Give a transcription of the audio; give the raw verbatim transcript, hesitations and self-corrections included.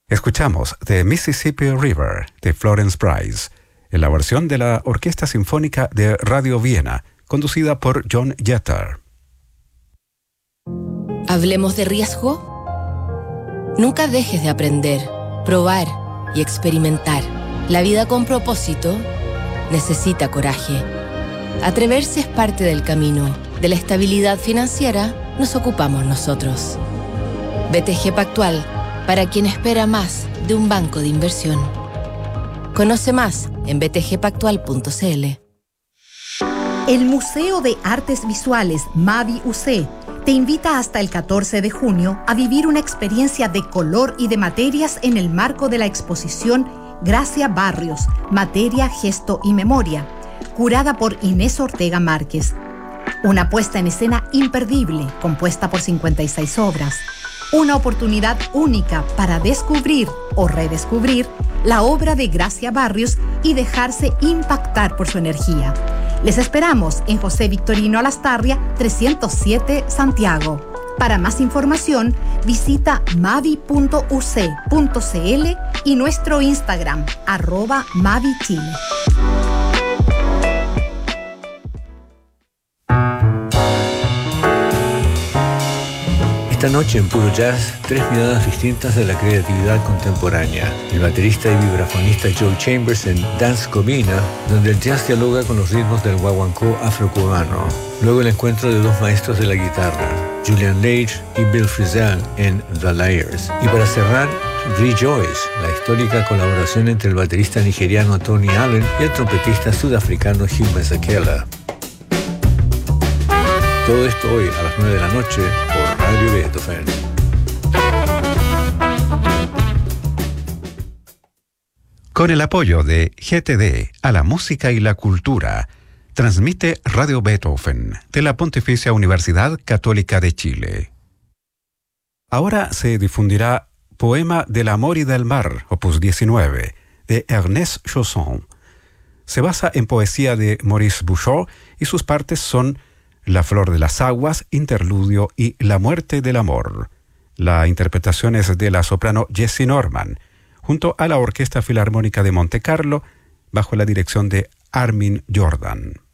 Escuchamos The Mississippi River de Florence Price, en la versión de la Orquesta Sinfónica de Radio Viena, conducida por John Jeter. ¿Hablemos de riesgo? Nunca dejes de aprender, probar y experimentar. La vida con propósito necesita coraje. Atreverse es parte del camino. De la estabilidad financiera nos ocupamos nosotros. B T G Pactual, para quien espera más de un banco de inversión. Conoce más en b t g pactual punto c l. El Museo de Artes Visuales Mavi U C te invita hasta el catorce de junio a vivir una experiencia de color y de materias en el marco de la exposición Gracia Barrios, Materia, Gesto y Memoria, curada por Inés Ortega Márquez. Una puesta en escena imperdible, compuesta por cincuenta y seis obras. Una oportunidad única para descubrir o redescubrir la obra de Gracia Barrios y dejarse impactar por su energía. Les esperamos en José Victorino Alastarria, trescientos siete, Santiago. Para más información, visita mavi punto u c punto c l y nuestro Instagram, arroba mavichile. Esta noche en Puro Jazz, tres miradas distintas de la creatividad contemporánea. El baterista y vibrafonista Joe Chambers en Dance Comina, donde el jazz dialoga con los ritmos del guaguancó afrocubano. Luego el encuentro de dos maestros de la guitarra, Julian Lage y Bill Frisell en The Layers. Y para cerrar, Rejoice, la histórica colaboración entre el baterista nigeriano Tony Allen y el trompetista sudafricano Hugh Masekela. Todo esto hoy a las nueve de la noche por Radio Beethoven. Con el apoyo de G T D a la música y la cultura, transmite Radio Beethoven de la Pontificia Universidad Católica de Chile. Ahora se difundirá Poema del Amor y del Mar, opus diecinueve, de Ernest Chausson. Se basa en poesía de Maurice Bouchot y sus partes son La Flor de las Aguas, Interludio y La Muerte del Amor. La interpretación es de la soprano Jessie Norman, junto a la Orquesta Filarmónica de Montecarlo, bajo la dirección de Armin Jordan.